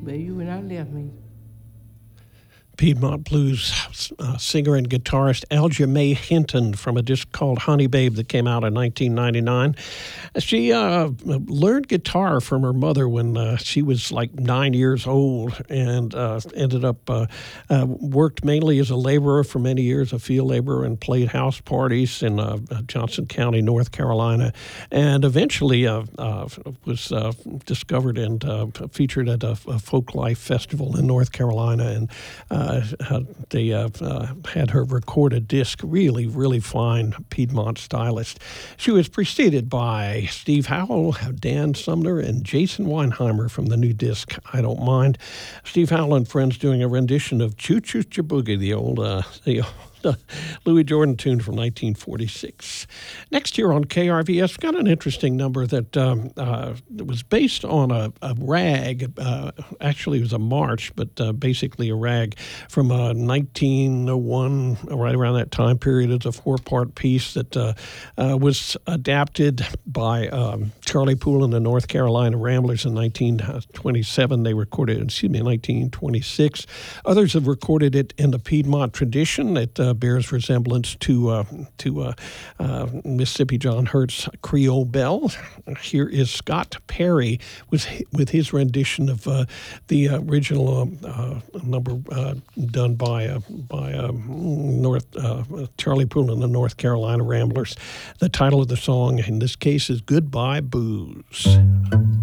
baby, when I left me. Piedmont Blues singer and guitarist Algia Mae Hinton from a disc called Honey Babe that came out in 1999. She learned guitar from her mother when she was like 9 years old and ended up worked mainly as a laborer for many years, a field laborer, and played house parties in Johnson County, North Carolina, and eventually was discovered and featured at a folk life festival in North Carolina, and they had her record a disc, really fine Piedmont stylist. She was preceded by Steve Howell, Dan Sumner, and Jason Weinheimer from the new disc, I Don't Mind. Steve Howell and friends doing a rendition of Choo Choo Boogie, the old Louis Jordan tune from 1946. Next here on KRVS, we've got an interesting number that was based on a rag. Actually, it was a march, but basically a rag from 1901, right around that time period. It's a four-part piece that was adapted by Charlie Poole and the North Carolina Ramblers in 1927. They recorded it, in 1926. Others have recorded it in the Piedmont tradition. It bears resemblance to Mississippi John Hurt's Creole Belle. Here is Scott Perry with his rendition of the original number done by Charlie Poole and the North Carolina Ramblers. The title of the song in this case is Goodbye Booze.